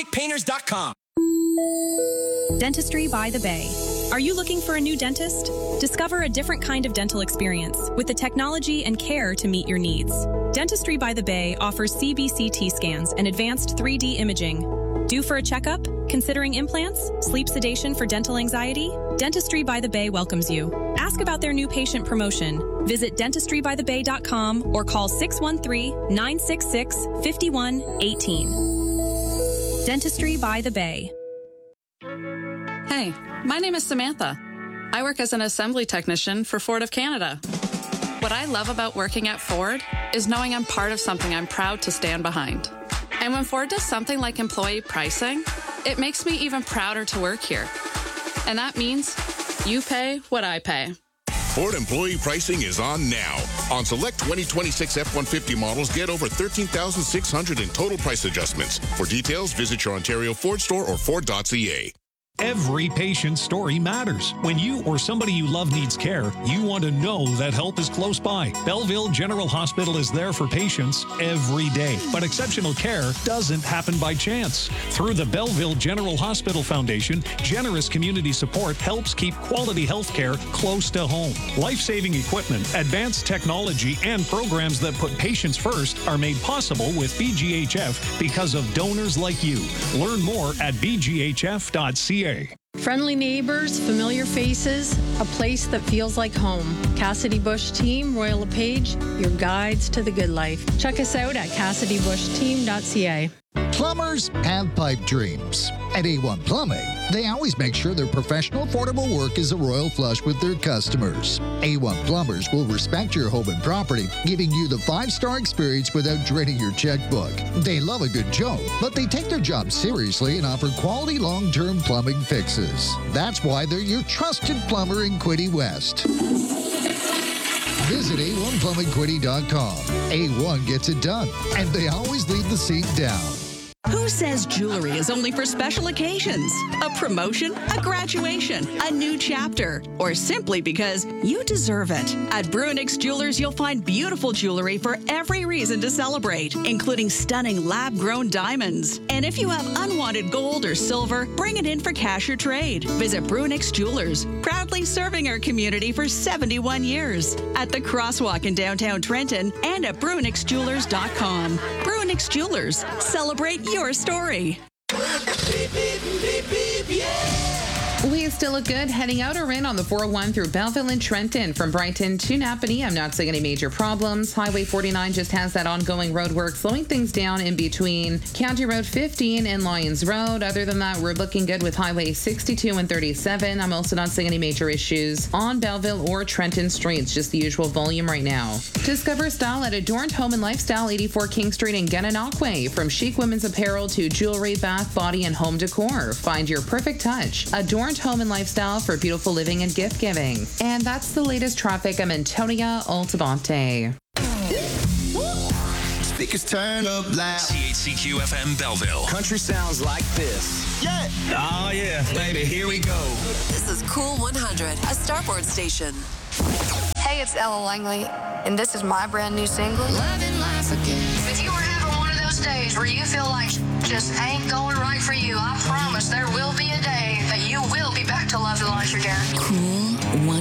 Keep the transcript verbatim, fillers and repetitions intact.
optic painters dot com. Dentistry by the Bay. Are you looking for a new dentist? Discover a different kind of dental experience with the technology and care to meet your needs. Dentistry by the Bay offers C B C T scans and advanced three D imaging. Due for a checkup? Considering implants? Sleep sedation for dental anxiety? Dentistry by the Bay welcomes you. Ask about their new patient promotion. Visit dentistry by the bay dot com or call six one three, nine six six, five one one eight. Dentistry by the Bay. Hey, my name is Samantha. I work as an assembly technician for Ford of Canada. What I love about working at Ford is knowing I'm part of something I'm proud to stand behind. And when Ford does something like employee pricing, it makes me even prouder to work here. And that means you pay what I pay. Ford employee pricing is on now. On select twenty twenty-six F one fifty models, get over thirteen thousand six hundred dollars in total price adjustments. For details, visit your Ontario Ford store or Ford dot C A. Every patient's story matters. When you or somebody you love needs care, you want to know that help is close by. Belleville General Hospital is there for patients every day. But exceptional care doesn't happen by chance. Through the Belleville General Hospital Foundation, generous community support helps keep quality health care close to home. Life-saving equipment, advanced technology, and programs that put patients first are made possible with B G H F because of donors like you. Learn more at b g h f dot c a. Friendly neighbors, familiar faces, a place that feels like home. Cassidy Bush Team, Royal LePage, your guides to the good life. Check us out at cassidy bush team dot c a. Plumbers have pipe dreams. At A one Plumbing, they always make sure their professional, affordable work is a royal flush with their customers. A one Plumbers will respect your home and property, giving you the five-star experience without draining your checkbook. They love a good joke, but they take their job seriously and offer quality long-term plumbing fixes. That's why they're your trusted plumber in Quinte West. Visit a one plumbing quinte dot com. A one gets it done, and they always leave the seat down. Who says jewelry is only for special occasions? A promotion, a graduation, a new chapter, or simply because you deserve it. At Bruinix Jewelers, you'll find beautiful jewelry for every reason to celebrate, including stunning lab-grown diamonds. And if you have unwanted gold or silver, bring it in for cash or trade. Visit Bruinix Jewelers, proudly serving our community for seventy-one years. At the Crosswalk in downtown Trenton and at bruinix jewelers dot com. Bruinix Jewelers, celebrate your story. We still look good heading out or in on the four oh one through Belleville and Trenton. From Brighton to Napanee, I'm not seeing any major problems. Highway forty-nine just has that ongoing road work, slowing things down in between County Road fifteen and Lyons Road. Other than that, we're looking good with Highway sixty-two and thirty-seven. I'm also not seeing any major issues on Belleville or Trenton streets, just the usual volume right now. Discover style at Adorned Home and Lifestyle, eighty-four King Street in Gananoque. From chic women's apparel to jewelry, bath, body, and home decor, find your perfect touch. Adorned Home and Lifestyle for beautiful living and gift giving. And that's the latest traffic. I'm Antonia Altabante. Speakers turn up loud. C H C Q F M Belleville. Country sounds like this. Yeah. Oh, yeah. Baby, here we go. This is Cool one hundred, a Starboard station. Hey, it's Ella Langley, and this is my brand new single, Loving Life Again. If you are having one of those days where you feel like just ain't going right for you, I promise there will be a day that you will be back to loving life again. Cool one